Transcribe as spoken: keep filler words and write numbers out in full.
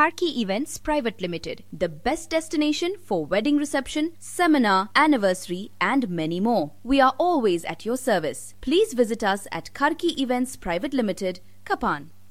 Karki Events Private Limited, the best destination for wedding reception, seminar, anniversary and many more. We are always at your service. Please visit us at Karki Events Private Limited, Kapan.